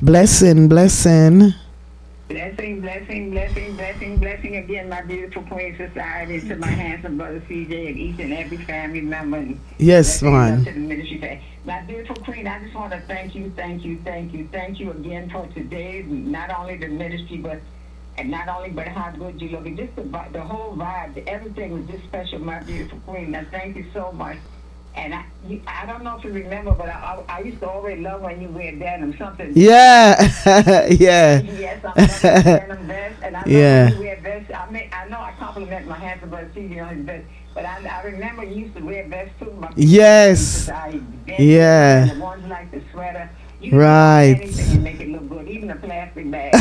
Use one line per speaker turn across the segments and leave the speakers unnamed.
Blessing.
Blessing again, my beautiful Queen Society, to my handsome brother CJ and each and every family member.
Yes, man.
To the ministry family. My beautiful Queen, I just want to thank you again for today. Not only the ministry, but how good you look. Just the whole vibe, everything was just special, my beautiful Queen. Now, thank you so much. And I don't know if you remember, but I used to always love when you wear denim, something.
Yeah.
Yes, I'm wearing denim vest, and I love when you wear vests. I know I compliment my handsome brother CJ on his vest, but I remember you used to wear vests too.
Yes. Yeah.
The ones like the sweater. You
right.
Anything to make it look good, even a plastic bag.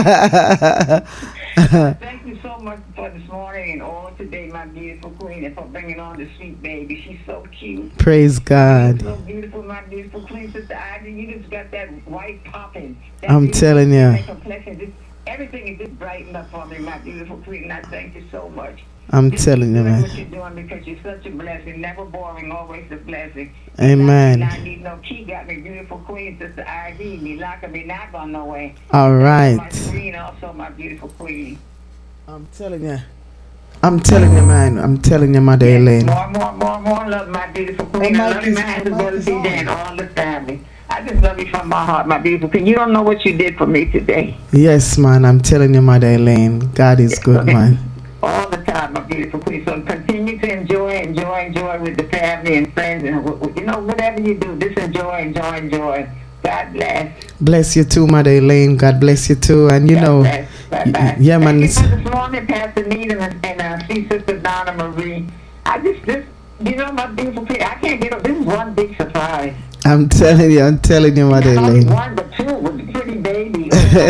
Thank you so much for this morning and all today, my beautiful Queen, and for bringing on the sweet baby. She's so cute.
Praise God.
She's so beautiful, my beautiful Queen, Sister Ivy. You just got that white popping.
I'm telling you.
Everything is just brightened up for me, my beautiful Queen, and I thank you so much.
I'm telling you, man.
What you're doing, because you're such a blessing, never boring, always a blessing.
Amen.
I need no key, got me beautiful Queen, Sister Ivy. Me locking me not going no way.
All right.
My Queen, also my beautiful Queen.
I'm telling you, man. I'm telling you, Mother Elaine.
More love, my beautiful Queen. I love you, my handsome brother CJ, and all the family. I just love you from my heart, my beautiful Queen. You don't know what you did for me today.
Yes, man. I'm telling you, Mother Elaine. God is good, man.
All the time, my beautiful Queen. So continue to enjoy with the family and friends, and whatever you do, just enjoy. God bless.
Bless you too, Mother Elaine. God bless you too. And yeah, man.
Thank you for this morning, Pastor Needham and see Sister Donna Marie. I just my beautiful Queen. I can't get up. This is one big surprise.
I'm telling you, Mother Elaine.
Not only one, but two with the pretty baby.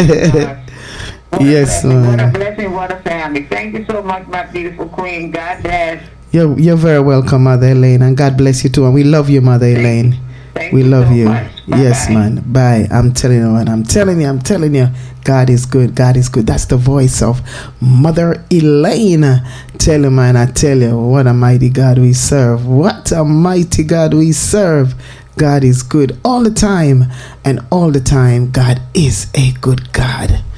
Yes, man.
What a blessing, what a family. Thank you so much, my beautiful Queen. God bless.
You're very welcome, Mother Elaine, and God bless you too. And we love you, Mother Elaine.
We
love you.
Yes,
man. Bye. I'm telling you, man. I'm telling you. God is good. That's the voice of Mother Elaine. Tell you, man. I tell you, what a mighty God we serve. What a mighty God we serve. God is good all the time, and all the time, God is a good God.